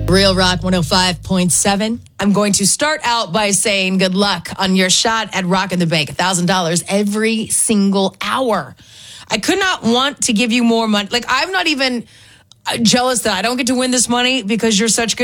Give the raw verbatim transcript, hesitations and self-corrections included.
Real Rock one oh five point seven. I'm going to start out by saying good luck on your shot at Rock in the Bank. one thousand dollars every single hour. I could not want to give you more money. Like, I'm not even jealous that I don't get to win this money because you're such good